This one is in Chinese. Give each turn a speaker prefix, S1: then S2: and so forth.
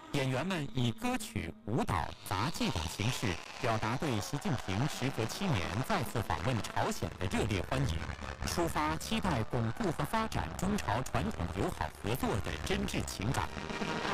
S1: 演员们以歌曲、舞蹈、杂技等形式表达对习近平时隔7年再次访问朝鲜的热烈欢迎，抒发期待巩固和发展中朝传统友好合作的真挚情感。